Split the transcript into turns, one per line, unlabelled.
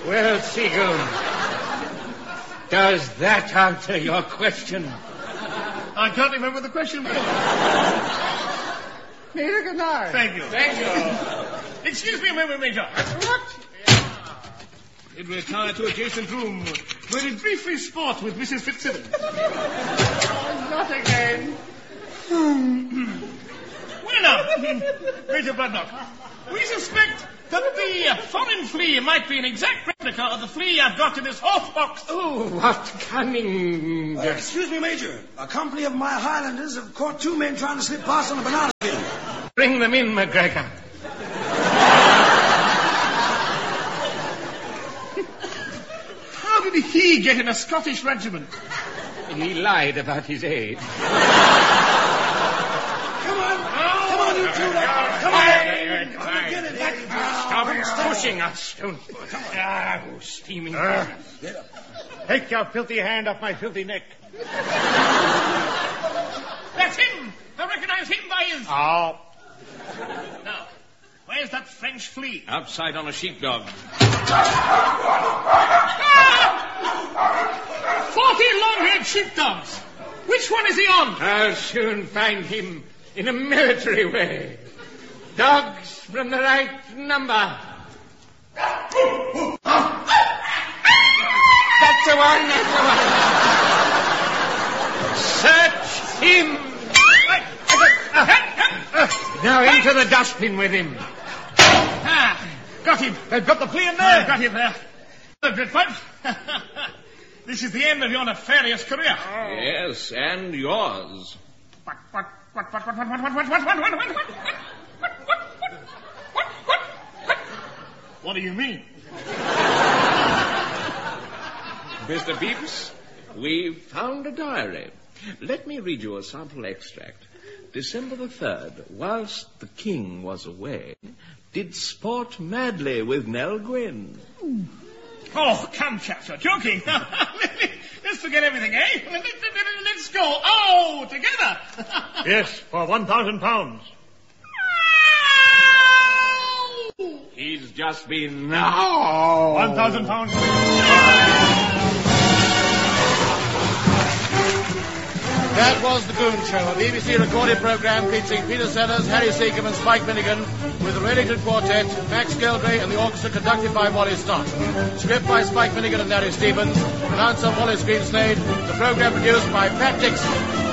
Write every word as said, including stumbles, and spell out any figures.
Well, Seagoon, does that answer your question?
I can't remember the question.
Neither can I.
Thank you.
Thank you.
Excuse me a moment, Major.
What?
It retire to adjacent room, where it briefly sport with Missus Fitzsimmons.
Oh, not again.
Well, now, Major Bloodnock, we suspect that the uh, foreign flea might be an exact replica of the flea I've got in this horse box.
Oh, what cunning.
Uh, excuse me, Major. A company of my Highlanders have caught two men trying to slip past on a banana peel.
Bring them in, McGregor.
How did he get in a Scottish regiment?
He lied about his age.
Come on. Come on, you two. Come on. Come on, get it.
Stop pushing us. Don't. Ah, oh, steaming.
Uh, take your filthy hand off my filthy neck.
That's him. I recognize him by his...
Oh.
Now, where's that French flea?
Outside on a sheepdog.
Ah! Forty long-haired sheepdogs. Which one is he on?
I'll soon find him in a military way. Dogs from the right number. That's the one, that's the one. Search him. Now into the dustbin with him.
Ah, got him.
They've got the flea in there.
I've got him there. The Dreadfort. This is the end of your nefarious career.
Yes, and yours.
What, what, what, what, what, what, what, what, what, what, what, what, what, what, what, what, what? What do you mean?
Mister Pepys, we've found a diary. Let me read you a sample extract. December the third, whilst the king was away, did sport madly with Nell Gwynn.
Oh, come, chaps, you're joking. Let's forget everything, eh? Let's go. Oh, together.
Yes, for one thousand pounds.
He's just been... No!
One thousand pounds. That was The Goon Show, a B B C recorded programme featuring Peter Sellers, Harry Seacombe and Spike Finnegan, with the Reddington Quartet, Max Geldray and the orchestra conducted by Wally Stott. Script by Spike Finnegan and Larry Stevens. Announcer Wallace Greensnade. The programme produced by Pat Dixon.